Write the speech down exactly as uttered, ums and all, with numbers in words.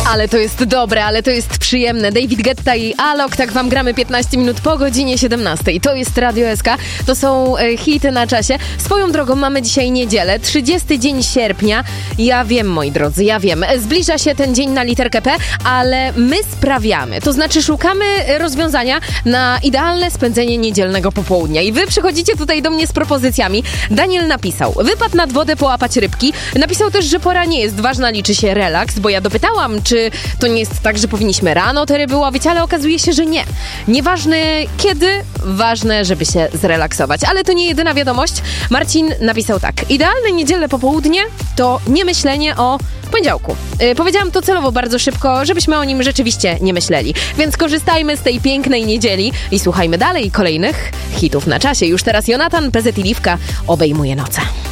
Ale to jest dobre, ale to jest przyjemne. David Guetta i Alok, tak wam gramy piętnaście minut po godzinie siedemnastej. To jest Radio S K, to są e, hity na czasie. Swoją drogą mamy dzisiaj niedzielę, trzydziesty dzień sierpnia. Ja wiem, moi drodzy, ja wiem. Zbliża się ten dzień na literkę P, ale my sprawiamy. To znaczy szukamy rozwiązania na idealne spędzenie niedzielnego popołudnia. I wy przychodzicie tutaj do mnie z propozycjami. Daniel napisał, wypad nad wodę połapać rybki. Napisał też, że pora nie jest ważna, liczy się relaks, bo ja dopytałam, czy to nie jest tak, że powinniśmy rano te ryby łowić, ale okazuje się, że nie. Nieważne kiedy, ważne, żeby się zrelaksować. Ale to nie jedyna wiadomość. Marcin napisał tak. Idealne niedzielne popołudnie to nie myślenie o poniedziałku. Yy, powiedziałam to celowo bardzo szybko, żebyśmy o nim rzeczywiście nie myśleli. Więc korzystajmy z tej pięknej niedzieli i słuchajmy dalej kolejnych hitów na czasie. Już teraz Jonatan, P Z i Liwka obejmuje noce.